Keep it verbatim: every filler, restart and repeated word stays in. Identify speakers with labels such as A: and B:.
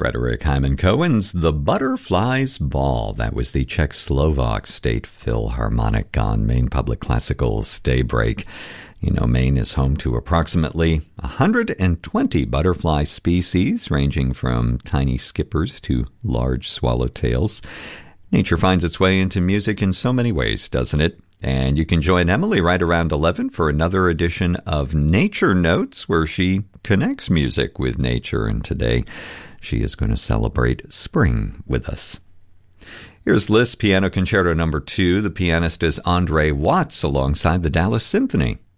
A: Frederick Hyman Cohen's The Butterfly's Ball. That was the Czechoslovak State Philharmonic on Maine Public Classical's Daybreak. You know, Maine is home to approximately one hundred twenty butterfly species, ranging from tiny skippers to large swallowtails. Nature finds its way into music in so many ways, doesn't it? And you can join Emily right around eleven for another edition of Nature Notes, where she connects music with nature. And today, she is going to celebrate spring with us. Here's Liszt Piano Concerto Number two. The pianist is Andre Watts alongside the Dallas Symphony.